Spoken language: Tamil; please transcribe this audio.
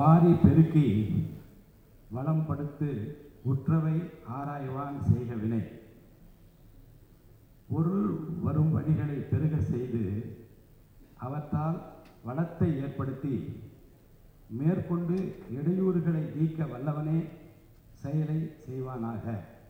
வாரி பெருக்கி வளம் படுத்து உற்றவை ஆராய்வான் செய்க வினை. பொருள் வரும் வழிகளை பெருக செய்து அவற்றால் வளத்தை ஏற்படுத்தி மேற்கொண்டு இடையூறுகளை நீக்க வல்லவனே செயலை செய்வானாக.